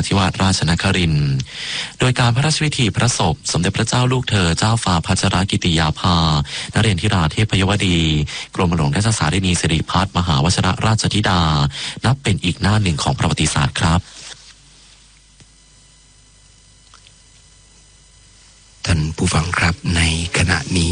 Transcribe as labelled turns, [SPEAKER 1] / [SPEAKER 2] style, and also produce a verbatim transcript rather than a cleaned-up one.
[SPEAKER 1] ธิวาสราชนครินทร์โดยการพระราชพิธีพระศพสมเด็จพระเจ้าลูกเธอเจ้าฟ้าพัชรกิติยาภานเรนทิราเทพยวดีกรมหลวงราชสารินีสิริพัฒน์มหาวชิรราชธิดานับเป็นอีกหน้าหนึ่งของประวัติศาสตร์ครับ
[SPEAKER 2] ท่านผู้ฟังครับในขณะนี้